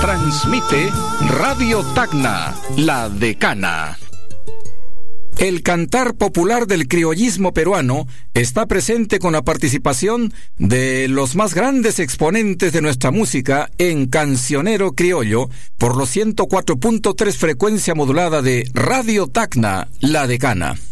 Transmite Radio Tacna, La Decana. El cantar popular del criollismo peruano está presente con la participación de los más grandes exponentes de nuestra música en Cancionero Criollo por los 104.3 frecuencia modulada de Radio Tacna, La Decana.